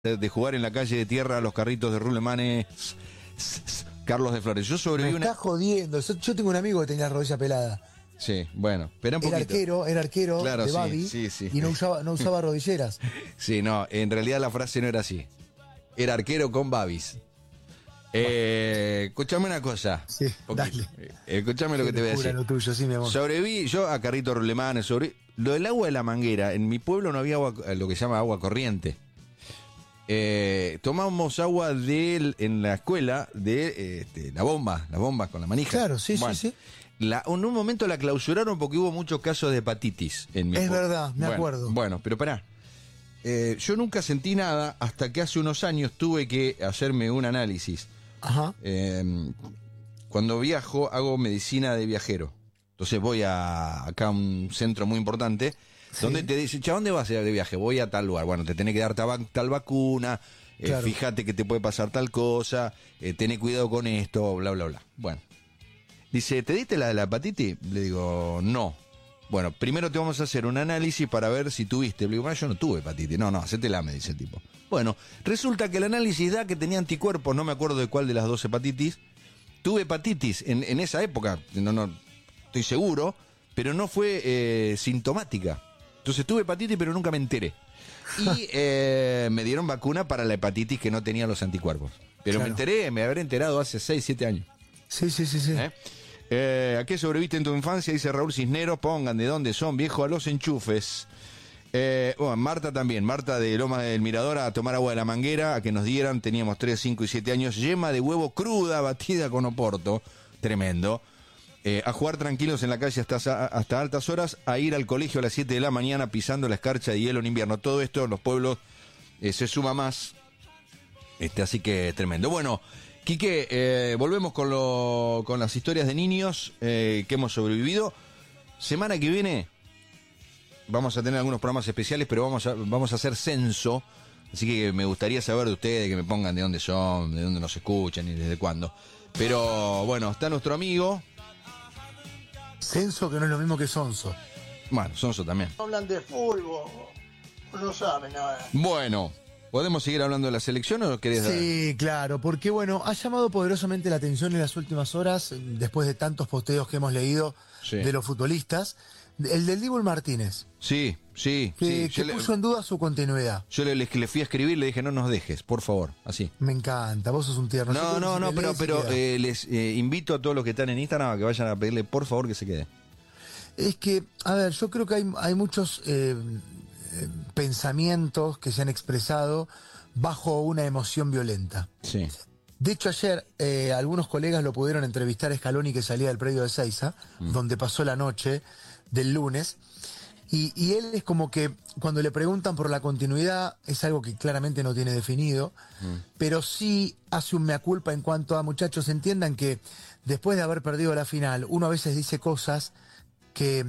de jugar en la calle de tierra a los carritos de Rulemanes, Carlos de Flores. Yo sobreviví Me está jodiendo. Yo tengo un amigo que tenía la rodilla pelada. Sí, bueno, espera un poquito. Era arquero Claro, de sí, Babi sí. y no usaba rodilleras. Sí, no, en realidad la frase no era así. Era arquero con Babis. Escuchame una cosa. Sí, dale. Escuchame lo que te voy a decir. Lo tuyo, sí, mi amor. Sobreviví yo a carritos Rulemanes, lo del agua de la manguera. En mi pueblo no había agua, lo que se llama agua corriente. Tomábamos agua en la escuela de las bombas con la manija. Claro, sí, bueno, sí. En un momento la clausuraron porque hubo muchos casos de hepatitis en mi pueblo. Verdad, me acuerdo. Bueno, pero pará. Yo nunca sentí nada hasta que hace unos años tuve que hacerme un análisis. Ajá. Cuando viajo hago medicina de viajero. Entonces voy acá a un centro muy importante. Sí. Donde te dicen, ¿a dónde vas de viaje? Voy a tal lugar. Bueno, te tenés que dar tal vacuna, claro. Fíjate que te puede pasar tal cosa, tené cuidado con esto, bla, bla, bla. Bueno. Dice, ¿te diste la de la hepatitis? Le digo, no. Bueno, primero te vamos a hacer un análisis para ver si tuviste. Le digo, bueno, yo no tuve hepatitis. No, hacétela, me dice el tipo. Bueno, resulta que el análisis da que tenía anticuerpos, no me acuerdo de cuál de las dos hepatitis. Tuve hepatitis en esa época, no estoy seguro, pero no fue sintomática. Entonces tuve hepatitis, pero nunca me enteré. Y me dieron vacuna para la hepatitis que no tenía los anticuerpos. Pero claro. Me habré enterado hace 6, 7 años. Sí. ¿A qué sobreviviste en tu infancia? Dice Raúl Cisneros. Pongan de dónde son, viejo, a los enchufes. Bueno, Marta también. Marta de Loma del Mirador a tomar agua de la manguera, a que nos dieran. Teníamos 3, 5 y 7 años. Yema de huevo cruda, batida con oporto. Tremendo. A jugar tranquilos en la calle hasta altas horas, a ir al colegio a las 7 de la mañana pisando la escarcha de hielo en invierno. Todo esto en los pueblos se suma más. Así que tremendo. Bueno, Quique, volvemos con las historias de niños que hemos sobrevivido. Semana que viene vamos a tener algunos programas especiales, pero vamos a hacer censo. Así que me gustaría saber de ustedes, que me pongan de dónde son, de dónde nos escuchan y desde cuándo. Pero bueno, está nuestro amigo Censo, que no es lo mismo que Sonso. Bueno, Sonso también. Hablan de fútbol, no saben nada. Bueno, ¿podemos seguir hablando de la selección o querés dar? Sí, claro, porque bueno, ha llamado poderosamente la atención en las últimas horas, después de tantos posteos que hemos leído de los futbolistas, el del Dibu Martínez. Sí. Que puso en duda su continuidad. Yo le fui a escribir, le dije, no nos dejes, por favor, así. Me encanta, vos sos un tierno. No, pero les invito a todos los que están en Instagram a que vayan a pedirle, por favor, que se quede. Es que, a ver, yo creo que hay muchos pensamientos que se han expresado bajo una emoción violenta. Sí. De hecho, ayer algunos colegas lo pudieron entrevistar a Scaloni, que salía del predio de Seiza, donde pasó la noche del lunes. Y él es como que cuando le preguntan por la continuidad, es algo que claramente no tiene definido, pero sí hace un mea culpa en cuanto a, muchachos, entiendan que después de haber perdido la final, uno a veces dice cosas que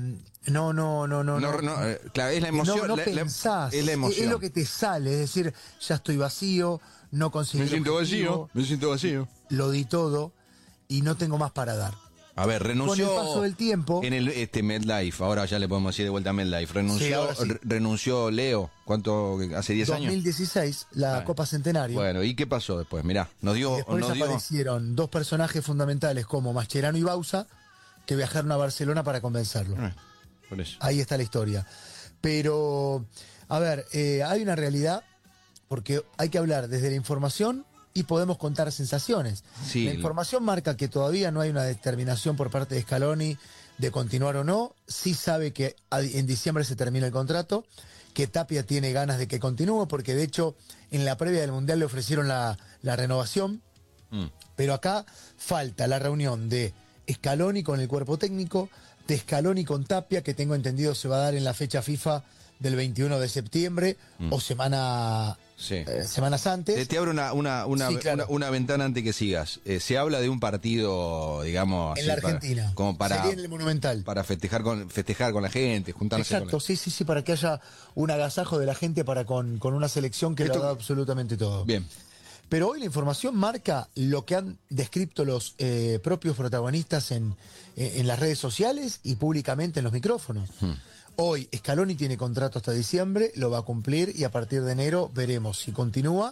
claro, es la emoción. No pensás, es la emoción. Es lo que te sale, es decir, ya estoy vacío, no consigo. Me siento vacío. Lo di todo y no tengo más para dar. A ver, renunció con el paso del tiempo en el MedLife, ahora ya le podemos decir de vuelta a MedLife. Renunció Leo, ¿cuánto? Hace 10 años. 2016, la Copa Centenario. Bueno, ¿y qué pasó después? Mirá, después aparecieron dos personajes fundamentales como Mascherano y Bausa, que viajaron a Barcelona para convencerlo. Por eso. Ahí está la historia. Pero, a ver, hay una realidad, porque hay que hablar desde la información y podemos contar sensaciones. Sí, la información marca que todavía no hay una determinación por parte de Scaloni de continuar o no. Sí sabe que en diciembre se termina el contrato, que Tapia tiene ganas de que continúe, porque de hecho en la previa del Mundial le ofrecieron la renovación. Pero acá falta la reunión de Scaloni con el cuerpo técnico, de Scaloni con Tapia, que tengo entendido se va a dar en la fecha FIFA del 21 de septiembre o semanas antes. Te abro una ventana antes que sigas. Se habla de un partido, digamos, en la Argentina, sería en el Monumental, para festejar con la gente, juntarse. Exacto, sí, para que haya un agasajo de la gente con una selección que lo da absolutamente todo. Bien. Pero hoy la información marca lo que han descrito los propios protagonistas en las redes sociales y públicamente en los micrófonos. Hoy Scaloni tiene contrato hasta diciembre, lo va a cumplir y a partir de enero veremos si continúa